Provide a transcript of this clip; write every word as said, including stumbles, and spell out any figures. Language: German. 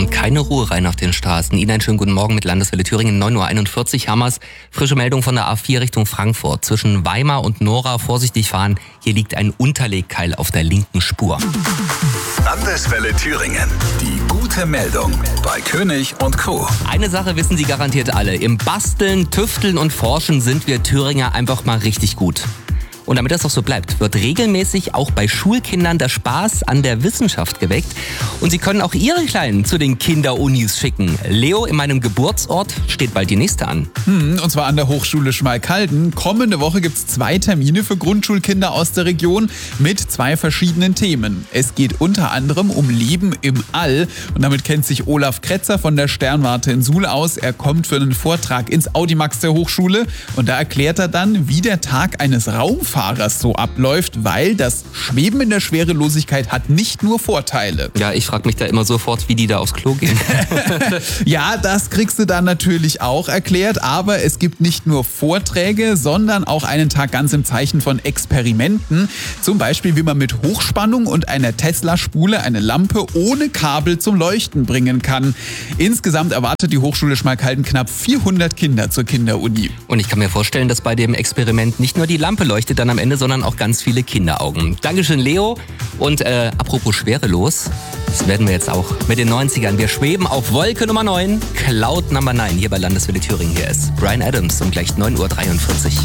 kommt keine Ruhe rein auf den Straßen. Ihnen einen schönen guten Morgen mit Landeswelle Thüringen, neun Uhr einundvierzig. Hammers, frische Meldung von der A vier Richtung Frankfurt. Zwischen Weimar und Nora vorsichtig fahren. Hier liegt ein Unterlegkeil auf der linken Spur. Landeswelle Thüringen. Die gute Meldung bei König und Co. Eine Sache wissen Sie garantiert alle. Im Basteln, Tüfteln und Forschen sind wir Thüringer einfach mal richtig gut. Und damit das auch so bleibt, wird regelmäßig auch bei Schulkindern der Spaß an der Wissenschaft geweckt. Und Sie können auch Ihre Kleinen zu den Kinderunis schicken. Leo, in meinem Geburtsort steht bald die nächste an. Hm, und zwar an der Hochschule Schmalkalden. Kommende Woche gibt es zwei Termine für Grundschulkinder aus der Region mit zwei verschiedenen Themen. Es geht unter anderem um Leben im All. Und damit kennt sich Olaf Kretzer von der Sternwarte in Suhl aus. Er kommt für einen Vortrag ins Audimax der Hochschule. Und da erklärt er dann, wie der Tag eines Raumfahrers so abläuft, weil das Schweben in der Schwerelosigkeit hat nicht nur Vorteile. Ja, ich frage mich da immer sofort, wie die da aufs Klo gehen. Ja, das kriegst du dann natürlich auch erklärt, aber es gibt nicht nur Vorträge, sondern auch einen Tag ganz im Zeichen von Experimenten. Zum Beispiel, wie man mit Hochspannung und einer Tesla-Spule eine Lampe ohne Kabel zum Leuchten bringen kann. Insgesamt erwartet die Hochschule Schmalkalden knapp vierhundert Kinder zur Kinderuni. Und ich kann mir vorstellen, dass bei dem Experiment nicht nur die Lampe leuchtet dann am Ende, sondern auch ganz viele Kinderaugen. Dankeschön, Leo. Und äh, apropos schwerelos, das werden wir jetzt auch mit den neunzigern. Wir schweben auf Wolke Nummer neun, Cloud Number neun hier bei Landeswelle Thüringen. Hier ist Bryan Adams um gleich neun Uhr dreiundvierzig.